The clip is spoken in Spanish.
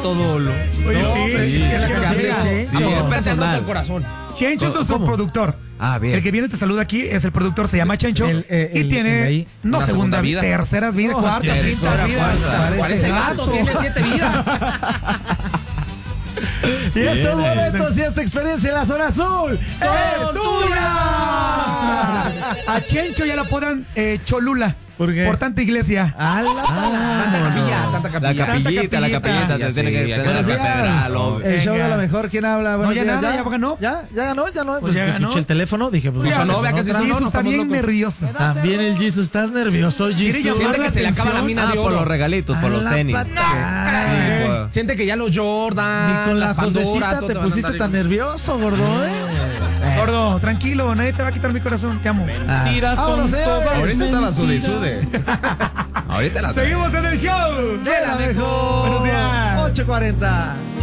todo lo. Oye, sí, es personal. El corazón. Chencho es nuestro productor. Ah, bien. El que viene te saluda aquí es el productor, se llama Chencho. Y tiene una segunda vida. terceras vidas, cuartas, quintas vidas. Parece gato, tiene 7 vidas. Y estos momentos y esta experiencia en la zona azul ¡es tuya! A Chencho ya lo apodan Cholula. ¿Por qué? Por tanta iglesia. Tanta capilla. La capillita, capillita. tiene que tener Buenos la días. catedral. El show de Venga. la mejor, ¿quién habla? Buenos ya días, nada, ya ganó. ¿Ya ganó? Pues ya ganó. Escuché el teléfono, dije, pues Ya no, vea que Sí, si eso está bien nervioso. también el Jesus, ¿estás nervioso, ¿Quiere Jesus? llamar Siente la que se le acaba la atención? mina de Por los oro. regalitos, por A los la tenis. patada. Sí, pues. Siente que ya los Jordan. Ni con la las Pandora, Josecita todo te van a pusiste andar tan nervioso, gordo, Gordo, tranquilo, nadie te va a quitar mi corazón, te amo. Vámonos, señores. Ahorita está la sude y sude. Ahorita la Seguimos en el show De la mejor. Buenos días. 8:40.